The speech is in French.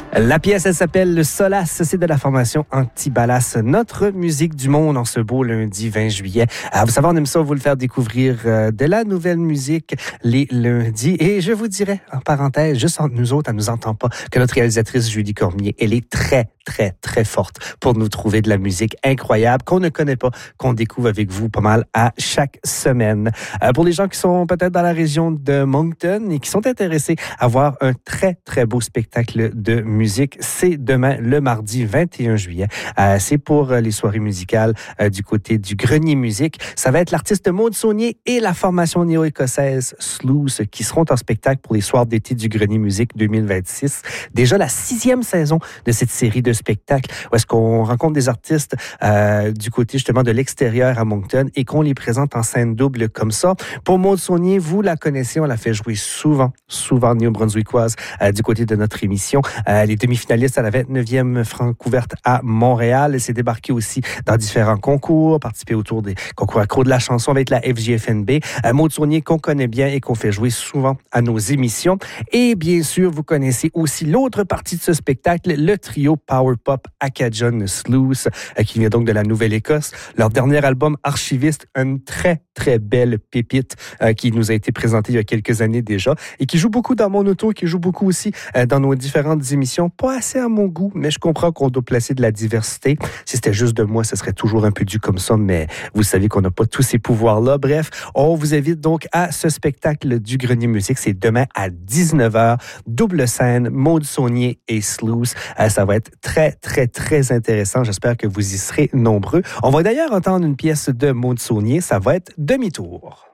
La pièce, elle s'appelle Le Solace. C'est de la formation Antibalas. Notre musique du monde en ce beau lundi 20 juillet. Vous savez, on aime ça vous le faire découvrir de la nouvelle musique les lundis. Et je vous dirais, en parenthèse, juste entre nous autres, elle nous entend pas, que notre réalisatrice Julie Cormier, elle est très, très, très forte pour nous trouver de la musique incroyable qu'on ne connaît pas, qu'on découvre avec vous pas mal à chaque semaine. Pour les gens qui sont peut-être dans la région de Moncton et qui sont intéressés à voir un très, très beau spectacle de musique, c'est demain, le mardi 21 juillet. C'est pour les soirées musicales du côté du Grenier Musique. Ça va être l'artiste Maud Saunier et la formation néo-écossaise Sluice qui seront en spectacle pour les soirs d'été du Grenier Musique 2026. Déjà la 6e saison de cette série de spectacles où est-ce qu'on rencontre des artistes du côté justement de l'extérieur à Moncton et qu'on les présente en scène double comme ça. Pour Maud Saunier, vous la connaissez, on la fait jouer souvent néo-brunswickoise du côté de notre émission. Elle est demi-finaliste à la 29e Francouverte à Montréal. Elle s'est débarquée aussi dans différents concours, participé autour des concours accro de la chanson avec la FJFNB. Maud Saunier qu'on connaît bien et qu'on fait jouer souvent à nos émissions. Et bien sûr, vous connaissez aussi l'autre partie de ce spectacle, le trio Power Pop Acadian Sluice, qui vient donc de la Nouvelle-Écosse. Leur dernier album Archiviste, une très, très belle pépite qui nous a été présentée il y a quelques années déjà et qui joue beaucoup dans mon auto, qui joue beaucoup aussi dans nos différentes émissions. Pas assez à mon goût, mais je comprends qu'on doit placer de la diversité. Si c'était juste de moi, ce serait toujours un peu dû comme ça, mais vous savez qu'on n'a pas tous ces pouvoirs-là. Bref, on vous invite donc à ce spectacle du Grenier Musique. C'est demain à 19h. Double scène, Maud Saunier et Sluice. Ça va être très, très, très intéressant. J'espère que vous y serez nombreux. On va d'ailleurs entendre une pièce de Maud Saunier. Ça va être Demi-tour.